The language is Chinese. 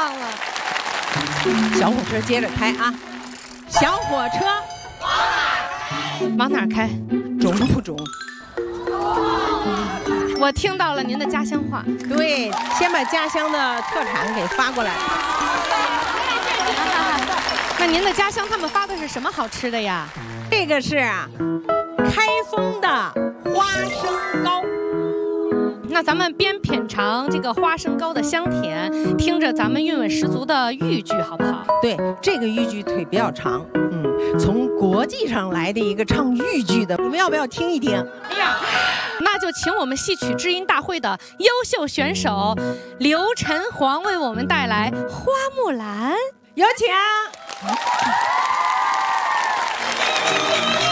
棒了！ 小火车接着开啊！小火车往哪儿开？ 中不中？ 我听到了您的家乡话。 对，先把家乡的特产给发过来。 那您的家乡他们发的是什么好吃的呀？ 这个是开封的花生糕。 那咱们边品尝这个花生糕的香甜，听着咱们韵味十足的豫剧，好不好？ 对，这个豫剧腿比较长，从国际上来的一个唱豫剧的，你们要不要听一听？ 呀，那就请我们戏曲知音大会的优秀选手刘晨煌为我们带来《花木兰》， 有请。